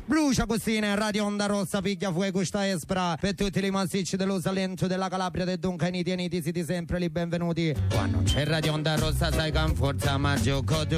Brucia cosine, Radio Onda Rossa, piglia fuego sta espra per tutti i massicci dello Salento, della Calabria, del Donca, i tieniti, siete sempre lì benvenuti. Quando c'è Radio Onda Rossa sai che forza maggio